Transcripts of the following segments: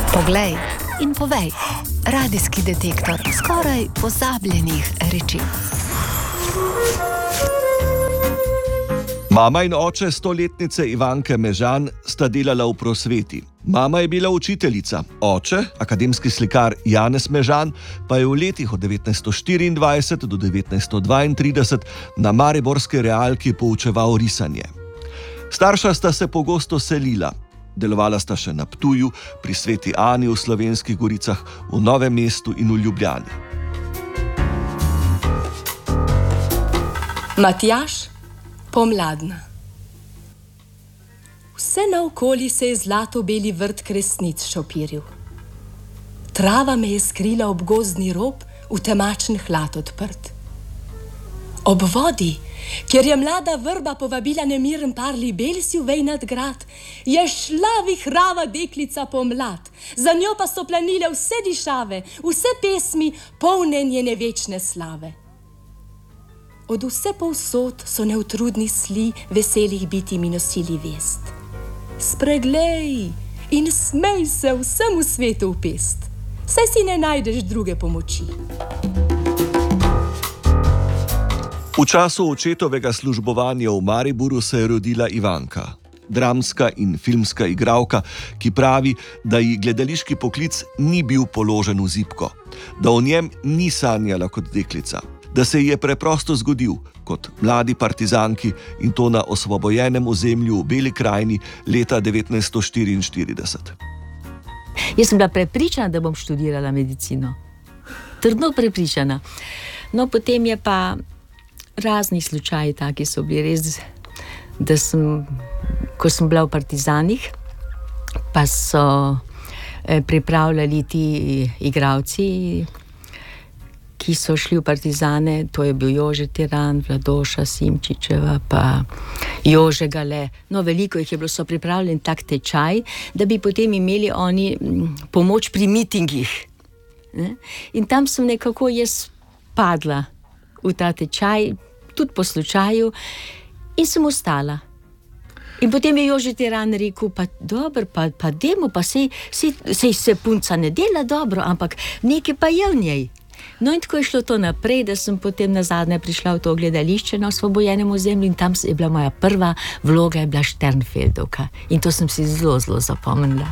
Poglej in povej. Radijski detektor skoraj pozabljenih reči. Mama in oče 100-letnice Ivanke Mežan sta delala v prosveti. Mama je bila učiteljica, oče, akademski slikar Janez Mežan, pa je v letih od 1924 do 1932 na mariborski realki poučeval risanje. Starša sta se pogosto selila. Delovala sta še na Ptuju, pri Sveti Ani v Slovenskih Goricah, v Novem mestu in v Ljubljani. Matjaž, pomladna. Vse naokoli se je zlato-beli vrt kresnic šopiril. Trava me je skrila ob gozdni rob, v temačen hlad odprt. Ob vodi, kjer je mlada vrba povabila nemiren par libelsi v vejnat grad, je šla vihrava deklica pomlad, za njo pa so planile vse dišave, vse pesmi, polne njene večne slave. Od vse povsod so neutrudni sli veselih biti mi nosili vest. Spreglej in smej se vsemu svetu v pest, saj si ne najdeš druge pomoči. V času očetovega službovanja v Mariboru se je rodila Ivanka, dramska in filmska igralka, ki pravi, da ji gledališki poklic ni bil položen v zibko, da o njem ni sanjala kot deklica, da se ji je preprosto zgodil kot mladi partizanki in to na osvobojenem ozemlju v Beli krajini leta 1944. Jaz sem bila prepričana, da bom študirala medicino. Trdno prepričana. No, potem je pa razni slučaji taki so bili res, da ko sem bila v partizanih, pa so pripravljali ti igralci, ki so šli v partizane, to je bil Jože Tiran, Vladoša Simčičeva, pa Jože Gale. No, veliko jih je bilo, so pripravljeni tak tečaj, da bi potem imeli oni pomoč pri mitingih. In tam sem nekako jaz padla v ta tečaj, tudi po slučaju, in sem ostala. In potem je Jože Tiran rekel, pa dobro, pa demo, pa sej se punca ne dela dobro, ampak nekaj pa je v njej. No in tako je šlo to naprej, da sem potem nazadnje prišla v to gledališče na osvobojenem ozemlju in tam je bila moja prva vloga, je bila Sternfeldovka. In to sem si zelo, zelo zapomnila.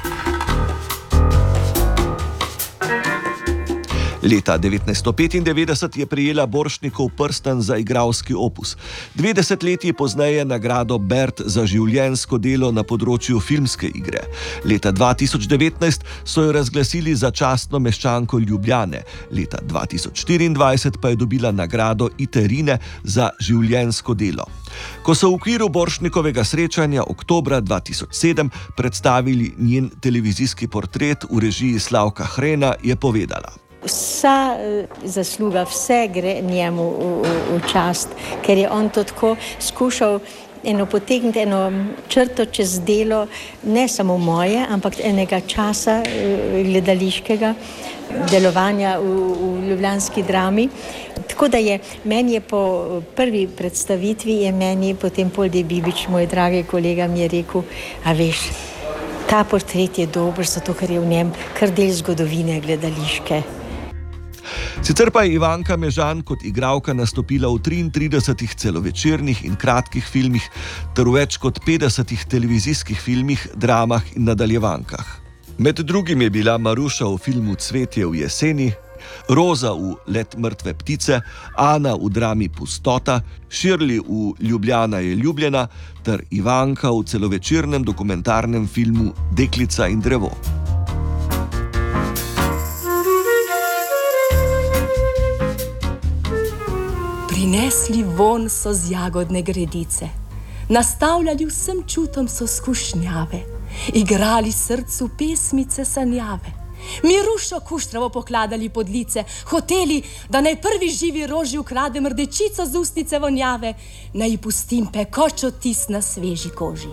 Leta 1995 je prejela Borštnikov prstan za igralski opus. 2 desetletji pozneje nagrado Bert za življenjsko delo na področju filmske igre. Leta 2019 so jo razglasili za častno meščanko Ljubljane. Leta 2024 pa je dobila nagrado Iterine za življenjsko delo. Ko so v okviru Borštnikovega srečanja oktobra 2007 predstavili njen televizijski portret v režiji Slavka Hrena, je povedala: Vsa zasluga, vse gre njemu v čast, ker je on to tako skušal potegniti eno črto čez delo, ne samo moje, ampak enega časa gledališkega delovanja v ljubljanski drami. Tako da meni je po prvi predstavitvi, potem Polde Bibič, moj dragi kolega, mi je rekel, a veš, ta portret je dober, zato ker je v njem kar del zgodovine gledališke. Sicer pa je Ivanka Mežan kot igralka nastopila v 33 celovečernih in kratkih filmih ter v več kot 50 televizijskih filmih, dramah in nadaljevankah. Med drugim je bila Maruša v filmu Cvetje v jeseni, Roza v Let mrtve ptice, Ana v drami Pustota, Shirley v Ljubljana je ljubljena ter Ivanka v celovečernem dokumentarnem filmu Deklica in drevo. Prinesli von so z jagodne gredice, nastavljali vsem čutom so skušnjave, igrali srcu pesmice sanjave, Mirušo Kuštravo pokladali pod lice, hoteli, da naj prvi živi roži ukradem rdečico z ustnice vonjave, naj ji pustim pekoč odtis na sveži koži.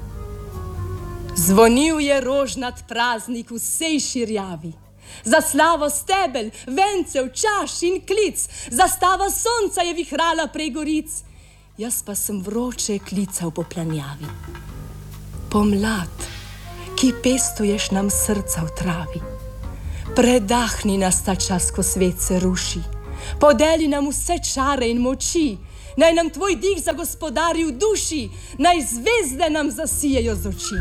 Zvonil je rožnat praznik v vsej širjavi, za slavo stebelj, vencev, čaš in klic, zastava sonca je vihrala prej goric, jaz pa sem vroče klical po planjavi. Pomlad, ki pestuješ nam srca v travi. Predahni nas ta čas, ko svet se ruši. Podeli nam vse čare in moči. Naj nam tvoj dih zagospodari v duši. Naj zvezde nam zasijejo z oči.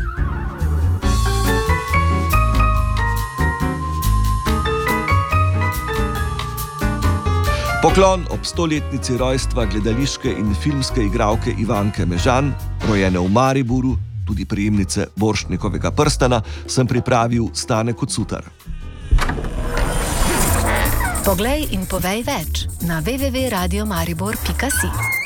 Poklon ob 100-letnici rojstva gledališke in filmske igralke Ivanke Mežan, rojene v Mariboru, tudi prejemnice Borštnikovega prstana, sem pripravil Stane Kocutar. Poglej in povej več na www.radiomaribor.si.